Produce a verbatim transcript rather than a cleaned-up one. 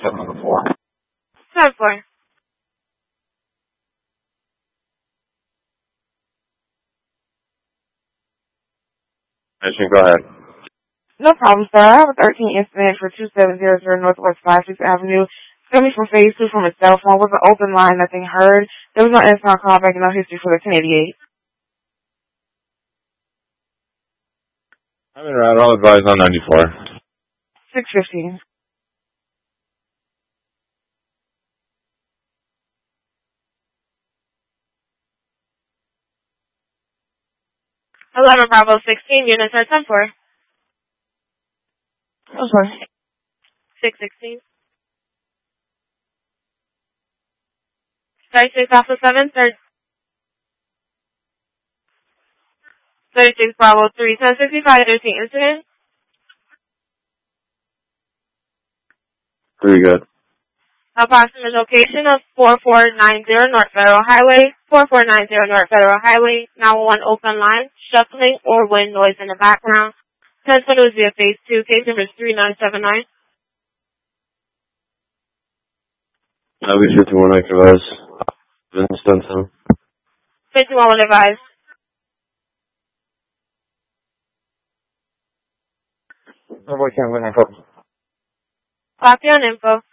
seven four. seven four. Mission, go ahead. No problem, sir. I have a thirteen incident for two seven zero zero Northwest five sixth Avenue. It's coming from phase two from a cell phone. It was an open line, nothing heard. There was no inbound callback and no history for the ten eighty-eight. I'm in route. I'll advise on ninety-four. six fifteen. eleven Bravo sixteen, units are ten four. Oh, sorry. six sixteen. thirty-six Alpha seven, third. thirty-six Bravo three, ten sixty-five, thirteen incident. Very good. Approximate location of four four nine zero North Federal Highway, four four nine zero North Federal Highway, nine one one open line, shuffling or wind noise in the background. ten twenty was via phase two, case number is three nine seven nine. I'll be fifty-one active as Vince Dunson. fifty-one will advise. Oh, boy, can't win info. Copy on info.